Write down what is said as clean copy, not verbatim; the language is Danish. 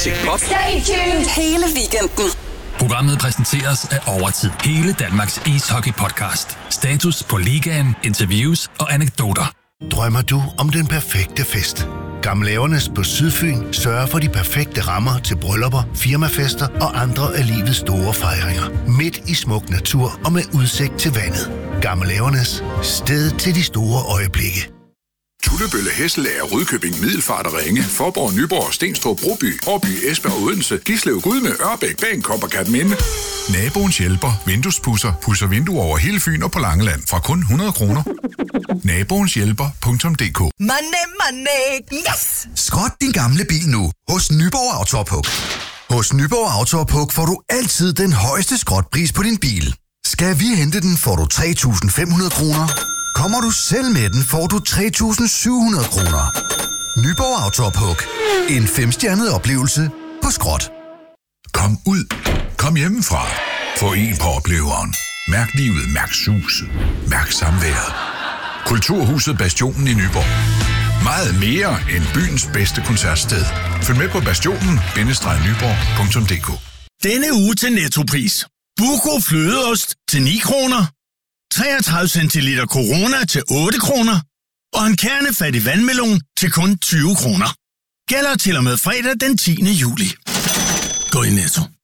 Stay tuned hele weekenden. Programmet præsenteres af Overtid. Hele Danmarks ishockey-podcast. Status på ligaen, interviews og anekdoter. Drømmer du om den perfekte fest? Gamleavernes på Sydfyn sørger for de perfekte rammer til bryllupper, firmafester og andre af livets store fejringer. Midt i smuk natur og med udsigt til vandet. Gamleavernes, sted til de store øjeblikke. Tullebølle, Hesselager, Rudkøbing, Middelfart og Ringe, Faaborg, Nyborg, Stenstrup, Broby, Årby, Esbjerg og Odense, Gislev, Gudme, Ørbæk, Bagenkop og Kerteminde. Naboens hjælper, vinduespudser, pudser vinduer over hele Fyn og på Langeland fra kun 100 kroner. Naboenshjælper.dk. Money, yes! Skrot din gamle bil nu hos Nyborg Autopuk. Hos Nyborg Autopuk får du altid den højeste skrotpris på din bil. Skal vi hente den, får du 3.500 kroner. Kommer du selv med den, får du 3.700 kroner. Nyborg Autopuk. En 5-stjernet oplevelse på skrot. Kom ud. Kom hjemmefra. Få en på opleveren. Mærk livet, mærk suset. Mærk samværet. Kulturhuset Bastionen i Nyborg. Meget mere end byens bedste koncertsted. Følg med på bastionen-nyborg.dk. Denne uge til Nettopris. Buco flødeost til 9 kroner. 33 centiliter Corona til 8 kroner. Og en kernefattig vandmelon til kun 20 kroner. Gælder til og med fredag den 10. juli. Gå i Netto.